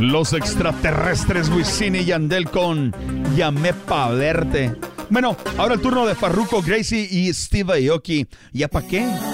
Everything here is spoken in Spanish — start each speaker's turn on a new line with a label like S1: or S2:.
S1: Los extraterrestres, Wisin y Yandel con Llamé pa' verte. Bueno, ahora el turno de Farruko, Gracie y Steve Aoki. ¿Ya pa' qué?